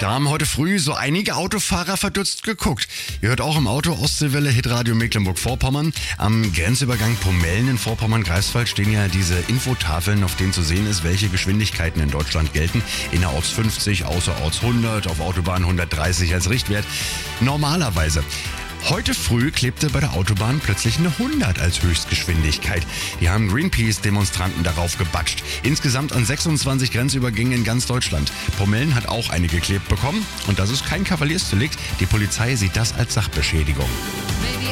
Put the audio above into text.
Da haben heute früh so einige Autofahrer verdutzt geguckt. Ihr hört auch im Auto Ostseewelle Hitradio Mecklenburg-Vorpommern. Am Grenzübergang Pomellen in Vorpommern-Greifswald stehen ja diese Infotafeln, auf denen zu sehen ist, welche Geschwindigkeiten in Deutschland gelten. Innerorts 50, außerorts 100, auf Autobahn 130 als Richtwert. Normalerweise. Heute früh klebte bei der Autobahn plötzlich eine 100 als Höchstgeschwindigkeit. Die haben Greenpeace-Demonstranten darauf gebatscht. Insgesamt an 26 Grenzübergängen in ganz Deutschland. Pomellen hat auch eine geklebt bekommen. Und das ist kein Kavaliersdelikt. Die Polizei sieht das als Sachbeschädigung. Baby,